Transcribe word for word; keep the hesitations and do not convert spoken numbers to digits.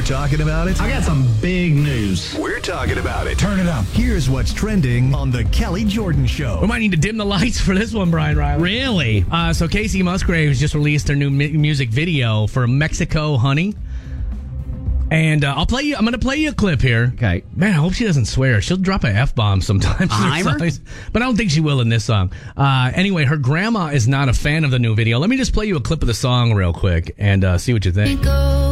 talking about it? I got some big news. We're talking about it. Turn it up. Here's what's trending on The Kelly Jordan Show. We might need to dim the lights for this one, Brian Riley. Really? Uh, so Casey Musgraves just released her new mu- music video for Mexico Honey. And uh, I'll play you. I'm going to play you a clip here. Okay. Man, I hope she doesn't swear. She'll drop an F-bomb sometimes. Heimer? But I don't think she will in this song. Uh, anyway, her grandma is not a fan of the new video. Let me just play you a clip of the song real quick and uh, see what you think. Go.